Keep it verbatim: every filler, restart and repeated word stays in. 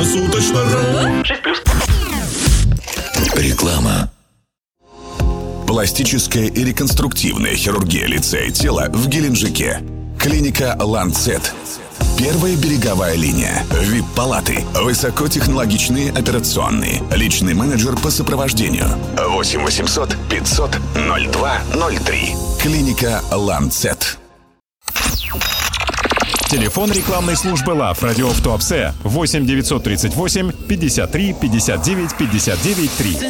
Круглосуточно. шесть плюс. Реклама. Пластическая и реконструктивная хирургия лица и тела в Геленджике. Клиника «Ланцет». Первая береговая линия. ви ай пи-палаты. Высокотехнологичные операционные. Личный менеджер по сопровождению. восемь восемьсот пятьсот ноль два ноль три. Клиника «Ланцет». Телефон рекламной службы ЛАВ «Радио в Туапсе» восемь девятьсот тридцать восемь пятьдесят три пятьдесят девять пятьдесят девять три.